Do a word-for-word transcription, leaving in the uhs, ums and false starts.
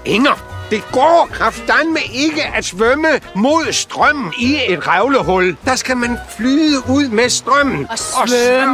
Inger, det går kraftedeme ikke at svømme mod strømmen i et revlehul. Der skal man flyde ud med strømmen. Og svømme